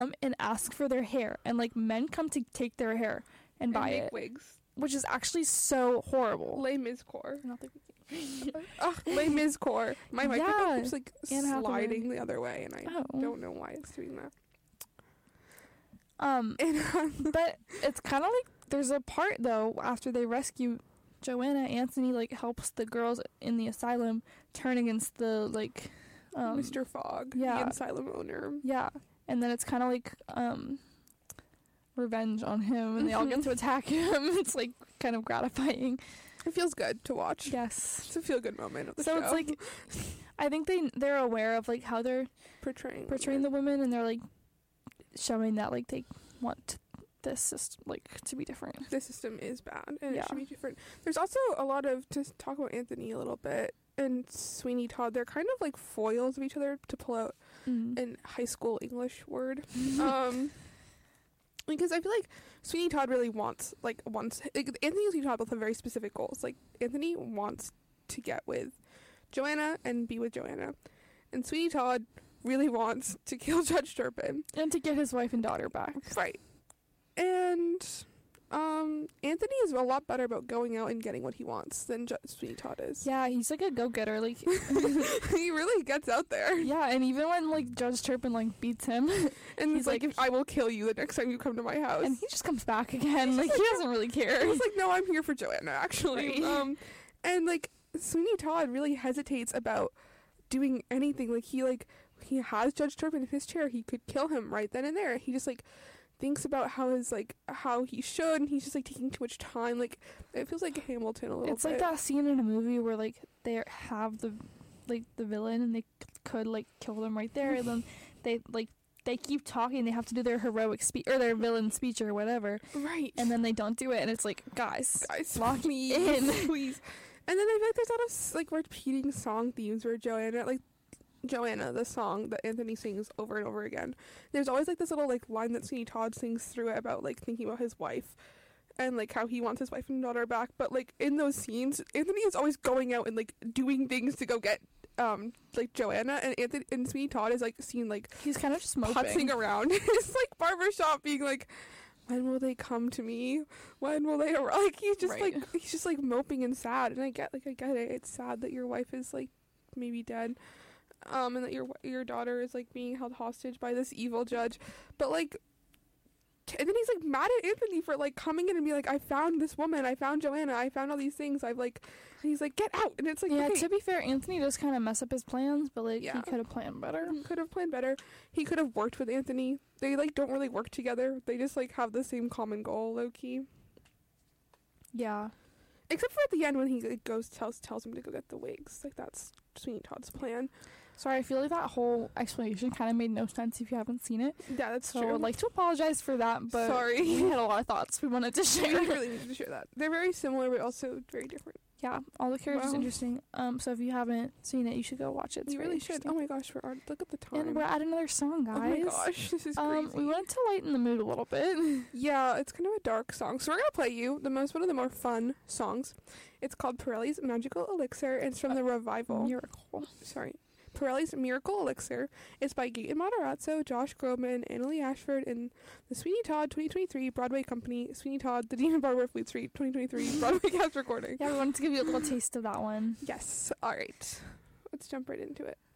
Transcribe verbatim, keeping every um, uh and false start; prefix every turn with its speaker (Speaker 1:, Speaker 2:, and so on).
Speaker 1: um, and ask for their hair, and like men come to take their hair and,
Speaker 2: And
Speaker 1: buy
Speaker 2: make
Speaker 1: it,
Speaker 2: wigs.
Speaker 1: which is actually so horrible.
Speaker 2: Les Mis core.
Speaker 1: I don't think we can.
Speaker 2: Ugh, Les Mis core. My microphone
Speaker 1: Yeah,
Speaker 2: keeps like
Speaker 1: Anne Hathaway.
Speaker 2: sliding the other way, and I
Speaker 1: Oh.
Speaker 2: don't know why it's doing that.
Speaker 1: Um,
Speaker 2: And, um,
Speaker 1: but it's kind of like there's a part though after they rescue Joanna, Anthony like helps the girls in the asylum turn against the like um,
Speaker 2: Mister Fogg,
Speaker 1: yeah.
Speaker 2: the asylum owner.
Speaker 1: Yeah, and then it's kind of like um, revenge on him, and they all get to attack him. It's like kind of gratifying.
Speaker 2: It feels good to watch.
Speaker 1: Yes.
Speaker 2: It's a feel good moment of the
Speaker 1: So
Speaker 2: show.
Speaker 1: it's like, I think they they're aware of like how they're
Speaker 2: portraying
Speaker 1: portraying the women, and they're like showing that like they want this system like to be different.
Speaker 2: the system is bad and
Speaker 1: Yeah.
Speaker 2: it should be different. There's also a lot of, to talk about Anthony a little bit and Sweeney Todd, they're kind of like foils of each other, to pull out
Speaker 1: Mm.
Speaker 2: an high school English word. um because I feel like Sweeney Todd really wants like wants like, Anthony and Sweeney Todd both have very specific goals. Like Anthony wants to get with Joanna and be with Joanna, and Sweeney Todd really wants to kill Judge Turpin.
Speaker 1: And to get his wife and daughter back.
Speaker 2: Right. And um, Anthony is a lot better about going out and getting what he wants than Judge Sweeney Todd is.
Speaker 1: Yeah, he's like a go-getter. Like,
Speaker 2: He really gets out there.
Speaker 1: yeah, and even when like Judge Turpin like beats him,
Speaker 2: And
Speaker 1: He's
Speaker 2: he's like,
Speaker 1: like-
Speaker 2: if I will kill you the next time you come to my house.
Speaker 1: and he just comes back again. Like he doesn't really care.
Speaker 2: He's like, no, I'm here for Joanna, actually.
Speaker 1: Right.
Speaker 2: Um, and like Sweeney Todd really hesitates about doing anything. Like he like he has Judge Turpin in his chair. He could kill him right then and there. He just like thinks about how his like how he should, and he's just like taking too much time. Like it feels like Hamilton a little
Speaker 1: It's
Speaker 2: bit.
Speaker 1: like that scene in a movie where like they have the like the villain and they c- could like kill them right there, and then they like they keep talking. They have to do their heroic speech or their villain speech or whatever,
Speaker 2: Right.
Speaker 1: and then they don't do it, and it's like, guys,
Speaker 2: Guys,
Speaker 1: lock
Speaker 2: please,
Speaker 1: in.
Speaker 2: please. And then I feel like there's a lot of s- like repeating song themes where Joanna, like Joanna, the song that Anthony sings over and over again. There's always like this little like line that Sweeney Todd sings through it about like thinking about his wife and like how he wants his wife and daughter back. But like in those scenes, Anthony is always going out and like doing things to go get um like Joanna, and Anthony and Sweeney Todd is like seen like
Speaker 1: he's kind of just
Speaker 2: putzing
Speaker 1: moping.
Speaker 2: around his like barbershop being like, when will they come to me? When will they arrive? Like he's just
Speaker 1: Right.
Speaker 2: like he's just like moping and sad. And I get like I get it. It's sad that your wife is like maybe dead, um, and that your your daughter is like being held hostage by this evil judge. But like, and then he's like mad at Anthony for like coming in and be like, I found this woman. I found Joanna. I found all these things. I've like, and he's like, get out. And it's like,
Speaker 1: Yeah,
Speaker 2: okay,
Speaker 1: to be fair, Anthony does kind of mess up his plans, but like
Speaker 2: Yeah.
Speaker 1: he could have planned better.
Speaker 2: could have planned better. He could have worked with Anthony. They like don't really work together. They just like have the same common goal, low key.
Speaker 1: Yeah.
Speaker 2: Except for at the end when he like, goes tells tells him to go get the wigs. Like that's Sweeney Todd's plan.
Speaker 1: Sorry, I feel like that whole explanation kind of made no sense if you haven't seen it.
Speaker 2: Yeah, that's
Speaker 1: So
Speaker 2: true.
Speaker 1: I would like to apologize for that, but
Speaker 2: Sorry.
Speaker 1: we had a lot of thoughts we wanted to
Speaker 2: we
Speaker 1: share.
Speaker 2: really need to share that. They're very similar, but also very different.
Speaker 1: Yeah, all the characters
Speaker 2: Wow.
Speaker 1: interesting. Um, so if you haven't seen it, you should go watch it. It's
Speaker 2: you
Speaker 1: very
Speaker 2: really should.
Speaker 1: interesting.
Speaker 2: Oh my gosh, we're already, look at the time.
Speaker 1: And we're at another song, guys.
Speaker 2: oh my gosh, this is
Speaker 1: Um,
Speaker 2: crazy.
Speaker 1: we wanted to lighten the mood a little bit.
Speaker 2: Yeah, it's kind of a dark song. So we're gonna play you the most one of the more fun songs. It's called Pirelli's Magical Elixir. It's from the revival.
Speaker 1: Miracle.
Speaker 2: Sorry. Pirelli's Miracle Elixir. It's by Gaten Matarazzo, Josh Groban, Annalie Ashford, and the Sweeney Todd twenty twenty-three Broadway Company. Sweeney Todd, The Demon Barber of Fleet Street twenty twenty-three Broadway cast recording.
Speaker 1: Yeah, we wanted to give you a little taste of that one.
Speaker 2: Yes. All right. Let's jump right into it.